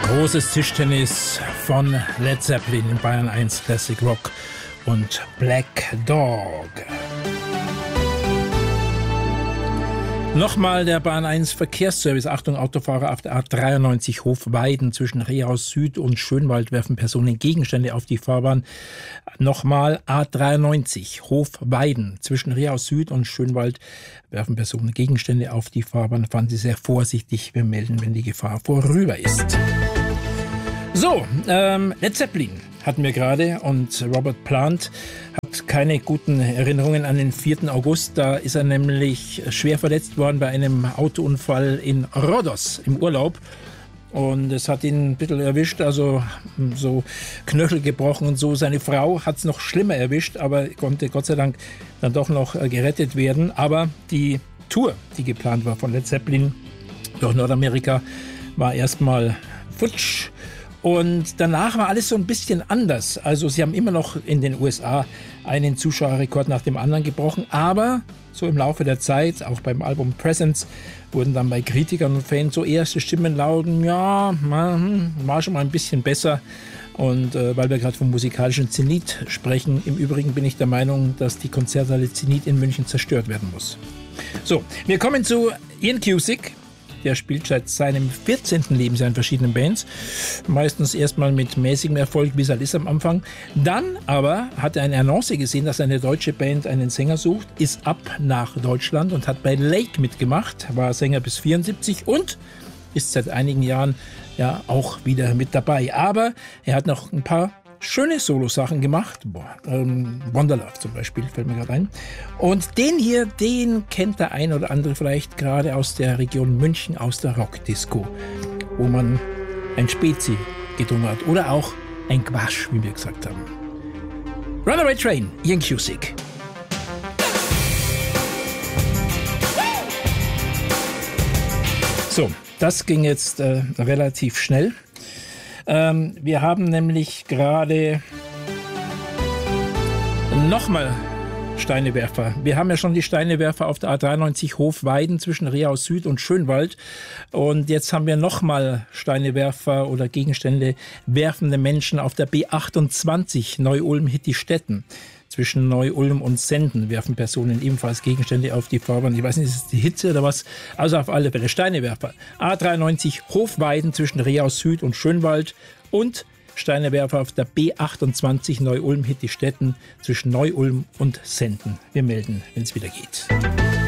Großes Tischtennis von Led Zeppelin in Bayern 1 Classic Rock und Black Dog. Nochmal der Bahn 1 Verkehrsservice. Achtung, Autofahrer auf der A93 Hofweiden zwischen Rehaus Süd und Schönwald werfen Personen Gegenstände auf die Fahrbahn. Nochmal A93 Hofweiden zwischen Rehaus Süd und Schönwald werfen Personen Gegenstände auf die Fahrbahn. Fahren Sie sehr vorsichtig. Wir melden, wenn die Gefahr vorüber ist. So, Led Zeppelin hatten wir gerade und Robert Plant hat keine guten Erinnerungen an den 4. August. Da ist er nämlich schwer verletzt worden bei einem Autounfall in Rhodos im Urlaub. Und es hat ihn ein bisschen erwischt, also so Knöchel gebrochen und so. Seine Frau hat es noch schlimmer erwischt, aber konnte Gott sei Dank dann doch noch gerettet werden. Aber die Tour, die geplant war von Led Zeppelin durch Nordamerika, war erstmal futsch. Und danach war alles so ein bisschen anders. Also sie haben immer noch in den USA einen Zuschauerrekord nach dem anderen gebrochen. Aber so im Laufe der Zeit, auch beim Album Presence, wurden dann bei Kritikern und Fans so erste Stimmen lauten, ja, war schon mal ein bisschen besser. Und weil wir gerade vom musikalischen Zenit sprechen, im Übrigen bin ich der Meinung, dass die Konzerthalle Zenit in München zerstört werden muss. So, wir kommen zu Ian Cusick. Der spielt seit seinem 14. Lebensjahr in verschiedenen Bands. Meistens erstmal mit mäßigem Erfolg, wie es halt ist am Anfang. Dann aber hat er eine Annonce gesehen, dass eine deutsche Band einen Sänger sucht, ist ab nach Deutschland und hat bei Lake mitgemacht, war Sänger bis 74 und ist seit einigen Jahren ja auch wieder mit dabei. Aber er hat noch ein paar schöne Solo-Sachen gemacht. Wonderlove zum Beispiel, fällt mir gerade ein. Und den hier, den kennt der ein oder andere vielleicht gerade aus der Region München, aus der Rockdisco, wo man ein Spezi getrunken hat oder auch ein Quasch, wie wir gesagt haben. Runaway Train, Ian Cusick. So, das ging jetzt relativ schnell. Wir haben nämlich gerade nochmal Steinewerfer. Wir haben ja schon die Steinewerfer auf der A93 Hofweiden zwischen Rehaus Süd und Schönwald. Und jetzt haben wir nochmal Steinewerfer oder Gegenstände werfende Menschen auf der B28 Neu-Ulm-Hittistetten. Zwischen Neu-Ulm und Senden werfen Personen ebenfalls Gegenstände auf die Fahrbahn. Ich weiß nicht, ist es die Hitze oder was? Also auf alle Fälle Steinewerfer. A93 Hofweiden zwischen Rehaus Süd und Schönwald und Steinewerfer auf der B28 Neu-Ulm-Hittistetten zwischen Neu-Ulm und Senden. Wir melden, wenn es wieder geht.